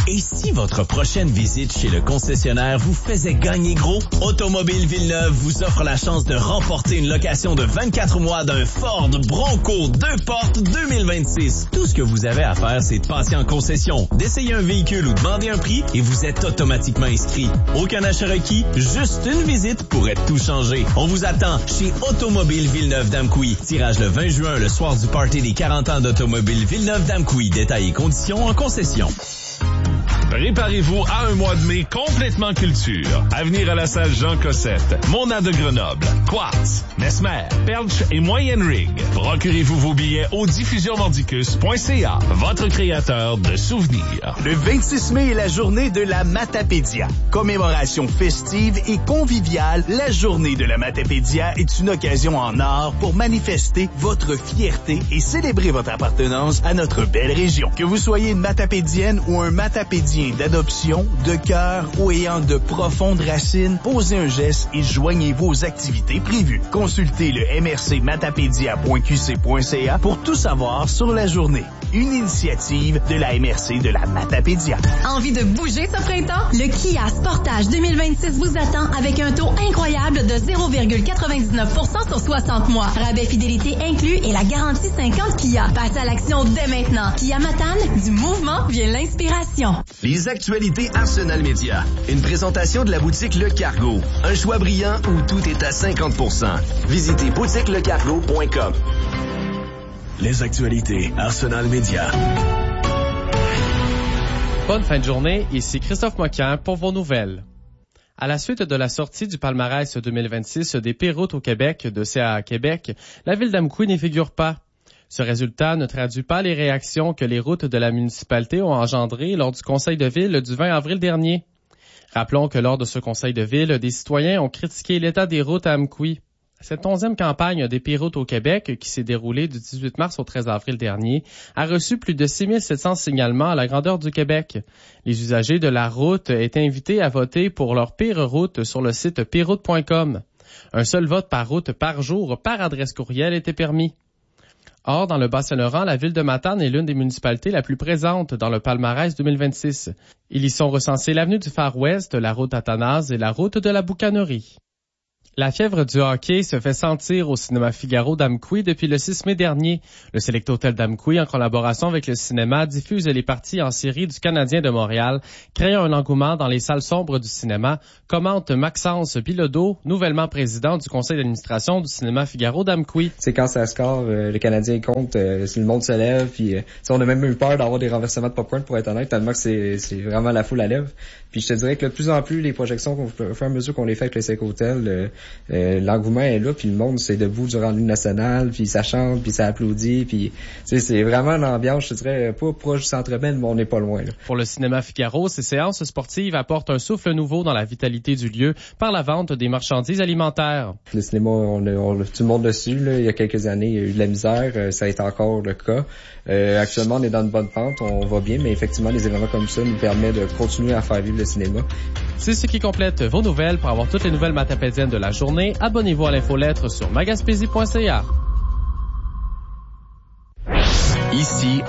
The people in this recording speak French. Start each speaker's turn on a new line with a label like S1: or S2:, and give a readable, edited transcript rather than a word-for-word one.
S1: Et si votre prochaine visite chez le concessionnaire vous faisait gagner gros? Automobile Villeneuve vous offre la chance de remporter une location de 24 mois d'un Ford Bronco 2 portes 2026. Tout ce que vous avez à faire, c'est de passer en concession, d'essayer un véhicule ou demander un prix et vous êtes automatiquement inscrit. Aucun achat requis, juste une visite pourrait tout changer. On vous attend chez Automobile Villeneuve-Damkoui. Tirage le 20 juin, le soir du party des 40 ans d'Automobile Villeneuve-Damkoui. Détails et conditions en concession.
S2: Préparez-vous à un mois de mai complètement culture. À venir à la salle Jean Cossette, Mona de Grenoble, Quartz, Mesmer, Perche et Moyenne Rig. Procurez-vous vos billets au diffusionmordicus.ca, votre créateur de souvenirs.
S3: Le 26 mai est la journée de la Matapédia. Commémoration festive et conviviale, la journée de la Matapédia est une occasion en or pour manifester votre fierté et célébrer votre appartenance à notre belle région. Que vous soyez une Matapédienne ou un Matapédien d'adoption, de cœur ou ayant de profondes racines, posez un geste et joignez-vous aux activités prévues. Consultez le mrcmatapédia.qc.ca pour tout savoir sur la journée. Une initiative de la MRC de la Matapédia.
S4: Envie de bouger ce printemps? Le Kia Sportage 2026 vous attend avec un taux incroyable de 0,99% sur 60 mois. Rabais fidélité inclus et la garantie 50 Kia. Passez à l'action dès maintenant. Kia Matane, du mouvement vient l'inspiration.
S5: Les actualités Arsenal Média. Une présentation de la boutique Le Cargo. Un choix brillant où tout est à 50%. Visitez boutiquelecargo.com.
S1: Les actualités Arsenal Média.
S6: Bonne fin de journée, ici Christophe Moquin pour vos nouvelles. À la suite de la sortie du palmarès 2026 des pires routes au Québec de CAA Québec, la ville d'Amqui n'y figure pas. Ce résultat ne traduit pas les réactions que les routes de la municipalité ont engendrées lors du conseil de ville du 20 avril dernier. Rappelons que lors de ce conseil de ville, des citoyens ont critiqué l'état des routes à Amqui. Cette 11e campagne des pires routes au Québec, qui s'est déroulée du 18 mars au 13 avril dernier, a reçu plus de 6700 signalements à la grandeur du Québec. Les usagers de la route étaient invités à voter pour leur pire route sur le site piroute.com. Un seul vote par route par jour par adresse courriel était permis. Or, dans le Bas-Saint-Laurent, la ville de Matane est l'une des municipalités la plus présente dans le palmarès 2026. Ils y sont recensés l'avenue du Far West, la route Athanase et la route de la Boucanerie. La fièvre du hockey se fait sentir au cinéma Figaro d'Amqui depuis le 6 mai dernier. Le Select Hotel d'Amqui, en collaboration avec le cinéma, diffuse les parties en série du Canadien de Montréal, créant un engouement dans les salles sombres du cinéma, commente Maxence Bilodeau, nouvellement président du conseil d'administration du cinéma Figaro d'Amqui.
S7: C'est quand ça score, le Canadien compte, le monde se lève, puis on a même eu peur d'avoir des renversements de popcorn pour être honnête, tellement que c'est vraiment la foule à lèvres. Puis je te dirais que de plus en plus, les projections, au fur et à mesure qu'on les fait avec le Select Hotel, l'engouement est là, puis le monde c'est debout durant l'hymne national, puis ça chante, puis ça applaudit, puis c'est vraiment l'ambiance, je te dirais, pas proche du Centre-Bell, mais on n'est pas loin. Là.
S6: Pour le cinéma Figaro, ces séances sportives apportent un souffle nouveau dans la vitalité du lieu par la vente des marchandises alimentaires.
S7: Le cinéma, on a tout le monde dessus. Là. Il y a quelques années, il y a eu de la misère, ça a été encore le cas. Actuellement, on est dans une bonne pente, on va bien, mais effectivement, les événements comme ça nous permettent de continuer à faire vivre le cinéma.
S6: C'est ce qui complète vos nouvelles. Pour avoir toutes les nouvelles matapédiennes de la journée, abonnez-vous à l'infolettre sur magaspésie.ca.
S5: Ici